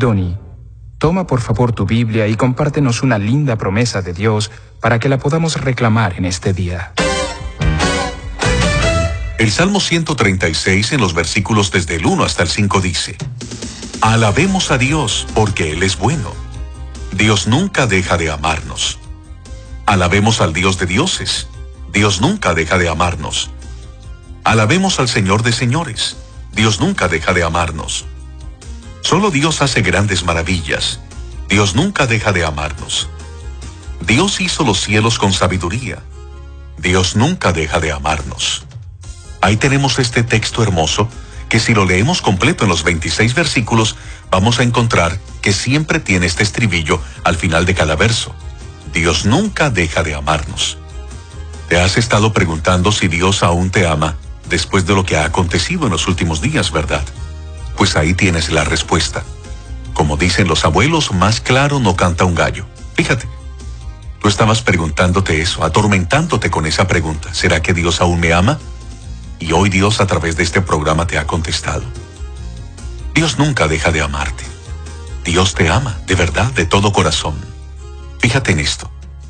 Donnie, toma por favor tu Biblia y compártenos una linda promesa de Dios para que la podamos reclamar en este día. El Salmo 136 en los versículos desde el 1 hasta el 5 dice: Alabemos a Dios porque Él es bueno. Dios nunca deja de amarnos. Alabemos al Dios de dioses. Dios nunca deja de amarnos. Alabemos al Señor de señores. Dios nunca deja de amarnos. Solo Dios hace grandes maravillas. Dios nunca deja de amarnos. Dios hizo los cielos con sabiduría. Dios nunca deja de amarnos. Ahí tenemos este texto hermoso que si lo leemos completo en los 26 versículos, vamos a encontrar que siempre tiene este estribillo al final de cada verso. Dios nunca deja de amarnos. ¿Te has estado preguntando si Dios aún te ama después de lo que ha acontecido en los últimos días, verdad? Pues ahí tienes la respuesta. Como dicen los abuelos, más claro no canta un gallo. Fíjate, tú estabas preguntándote eso, atormentándote con esa pregunta. ¿Será que Dios aún me ama? Y hoy Dios a través de este programa te ha contestado. Dios nunca deja de amarte. Dios te ama, de verdad, de todo corazón. Fíjate en esto.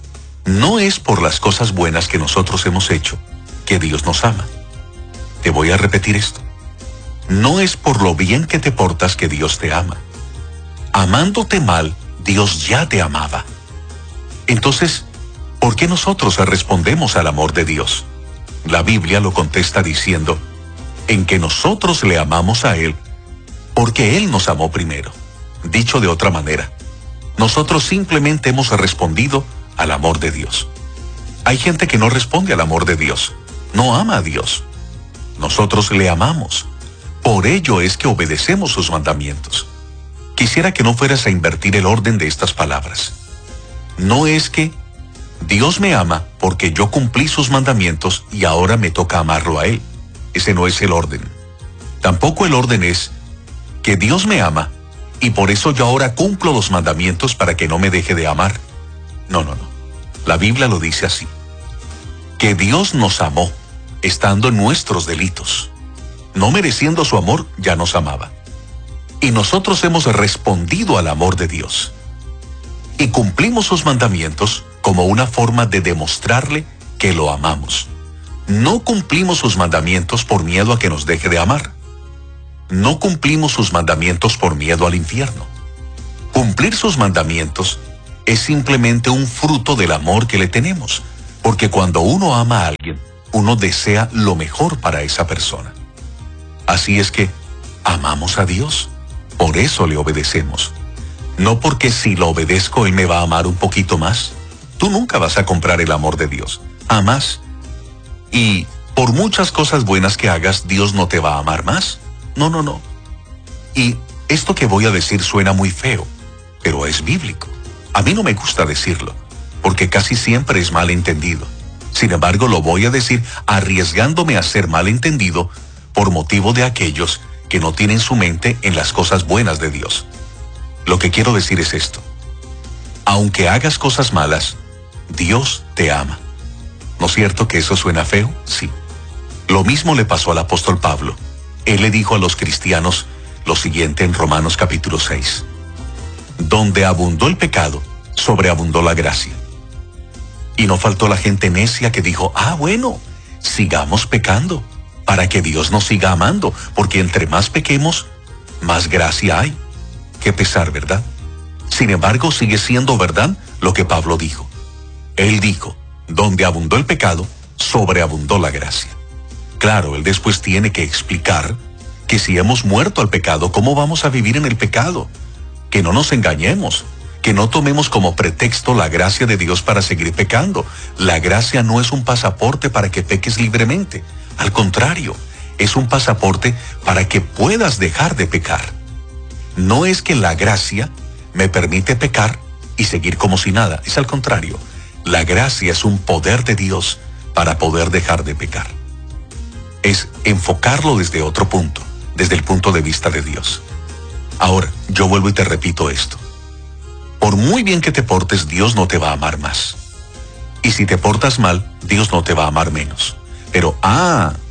No es por las cosas buenas que nosotros hemos hecho que Dios nos ama. Te voy a repetir esto. No es por lo bien que te portas que Dios te ama. Amándote mal, Dios ya te amaba. Entonces, ¿por qué nosotros respondemos al amor de Dios? La Biblia lo contesta diciendo, en que nosotros le amamos a Él, porque Él nos amó primero. Dicho de otra manera, nosotros simplemente hemos respondido al amor de Dios. Hay gente que no responde al amor de Dios, no ama a Dios. Nosotros le amamos, por ello es que obedecemos sus mandamientos. Quisiera que no fueras a invertir el orden de estas palabras. No es que Dios me ama porque yo cumplí sus mandamientos y ahora me toca amarlo a Él. Ese no es el orden. Tampoco el orden es que Dios me ama y por eso yo ahora cumplo los mandamientos para que no me deje de amar. No. La Biblia lo dice así. Que Dios nos amó estando en nuestros delitos. No mereciendo su amor, ya nos amaba. Y nosotros hemos respondido al amor de Dios. Y cumplimos sus mandamientos como una forma de demostrarle que lo amamos. No cumplimos sus mandamientos por miedo a que nos deje de amar. No cumplimos sus mandamientos por miedo al infierno. Cumplir sus mandamientos es simplemente un fruto del amor que le tenemos, porque cuando uno ama a alguien, uno desea lo mejor para esa persona. Así es que amamos a Dios, por eso le obedecemos. No porque si lo obedezco Él me va a amar un poquito más. Tú nunca vas a comprar el amor de Dios, jamás. Y por muchas cosas buenas que hagas, Dios no te va a amar más. No. Y esto que voy a decir suena muy feo, pero es bíblico. A mí no me gusta decirlo, porque casi siempre es mal entendido. Sin embargo, lo voy a decir arriesgándome a ser mal entendido por motivo de aquellos que no tienen su mente en las cosas buenas de Dios. Lo que quiero decir es esto. Aunque hagas cosas malas, Dios te ama. ¿No es cierto que eso suena feo? Sí. Lo mismo le pasó al apóstol Pablo. Él le dijo a los cristianos lo siguiente en Romanos capítulo 6. Donde abundó el pecado, sobreabundó la gracia. Y no faltó la gente necia que dijo, bueno, sigamos pecando, para que Dios nos siga amando, porque entre más pequemos, más gracia hay. Qué pesar, ¿verdad? Sin embargo, sigue siendo verdad lo que Pablo dijo. Él dijo, donde abundó el pecado, sobreabundó la gracia. Claro, él después tiene que explicar que si hemos muerto al pecado, ¿cómo vamos a vivir en el pecado? Que no nos engañemos, que no tomemos como pretexto la gracia de Dios para seguir pecando. La gracia no es un pasaporte para que peques libremente. Al contrario, es un pasaporte para que puedas dejar de pecar. No es que la gracia me permite pecar y seguir como si nada. Es al contrario. La gracia es un poder de Dios para poder dejar de pecar. Es enfocarlo desde otro punto, desde el punto de vista de Dios. Ahora, yo vuelvo y te repito esto. Por muy bien que te portes, Dios no te va a amar más. Y si te portas mal, Dios no te va a amar menos. Pero,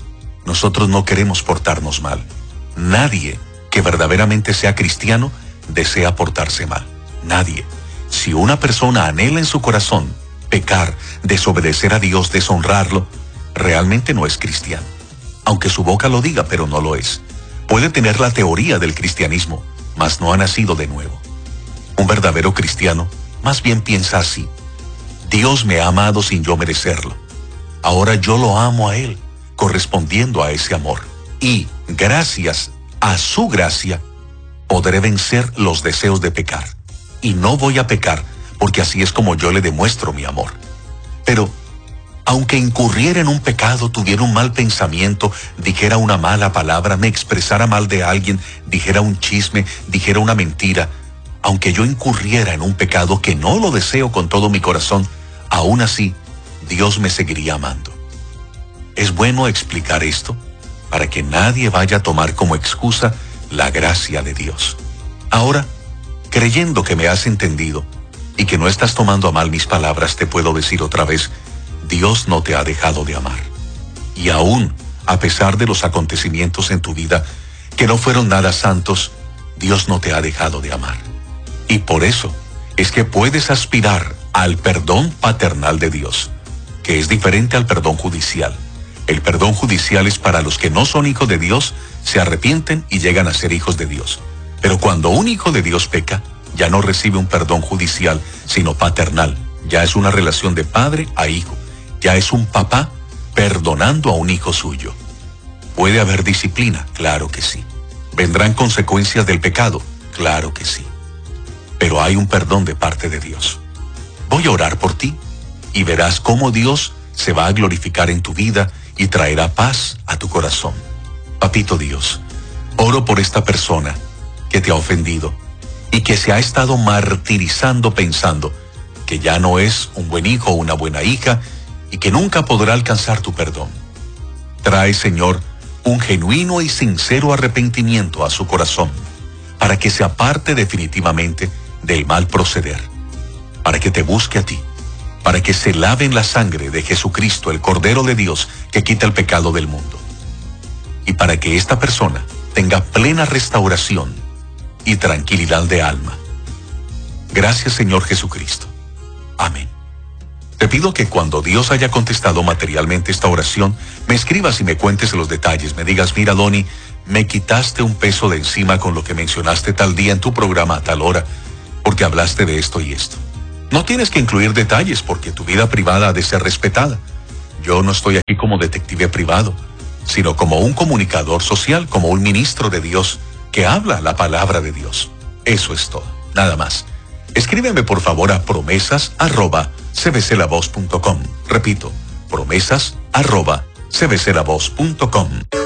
nosotros no queremos portarnos mal. Nadie que verdaderamente sea cristiano desea portarse mal. Nadie. Si una persona anhela en su corazón pecar, desobedecer a Dios, deshonrarlo, realmente no es cristiano. Aunque su boca lo diga, pero no lo es. Puede tener la teoría del cristianismo, mas no ha nacido de nuevo. Un verdadero cristiano más bien piensa así: Dios me ha amado sin yo merecerlo. Ahora yo lo amo a Él, correspondiendo a ese amor. Y, gracias a su gracia, podré vencer los deseos de pecar. Y no voy a pecar, porque así es como yo le demuestro mi amor. Pero, aunque incurriera en un pecado, tuviera un mal pensamiento, dijera una mala palabra, me expresara mal de alguien, dijera un chisme, dijera una mentira, aunque yo incurriera en un pecado que no lo deseo con todo mi corazón, aún así, Dios me seguiría amando. Es bueno explicar esto para que nadie vaya a tomar como excusa la gracia de Dios. Ahora, creyendo que me has entendido y que no estás tomando a mal mis palabras, te puedo decir otra vez: Dios no te ha dejado de amar. Y aún, a pesar de los acontecimientos en tu vida que no fueron nada santos, Dios no te ha dejado de amar. Y por eso es que puedes aspirar al perdón paternal de Dios, que es diferente al perdón judicial. El perdón judicial es para los que no son hijos de Dios, se arrepienten y llegan a ser hijos de Dios. Pero cuando un hijo de Dios peca, ya no recibe un perdón judicial, sino paternal. Ya es una relación de padre a hijo. Ya es un papá perdonando a un hijo suyo. ¿Puede haber disciplina? Claro que sí. ¿Vendrán consecuencias del pecado? Claro que sí. Pero hay un perdón de parte de Dios. Voy a orar por ti y verás cómo Dios se va a glorificar en tu vida y traerá paz a tu corazón. Papito Dios, oro por esta persona que te ha ofendido y que se ha estado martirizando pensando que ya no es un buen hijo o una buena hija y que nunca podrá alcanzar tu perdón. Trae, Señor, un genuino y sincero arrepentimiento a su corazón para que se aparte definitivamente del mal proceder, para que te busque a ti, para que se lave en la sangre de Jesucristo, el Cordero de Dios que quita el pecado del mundo, y para que esta persona tenga plena restauración y tranquilidad de alma. Gracias, Señor Jesucristo. Amén. Te pido que cuando Dios haya contestado materialmente esta oración, me escribas y me cuentes los detalles. Me digas: mira, Donny, me quitaste un peso de encima con lo que mencionaste tal día en tu programa a tal hora, porque hablaste de esto y esto. No tienes que incluir detalles porque tu vida privada ha de ser respetada. Yo no estoy aquí como detective privado, sino como un comunicador social, como un ministro de Dios que habla la palabra de Dios. Eso es todo, nada más. Escríbeme por favor a promesas@cbclavoz.com. Repito, promesas@cbclavoz.com.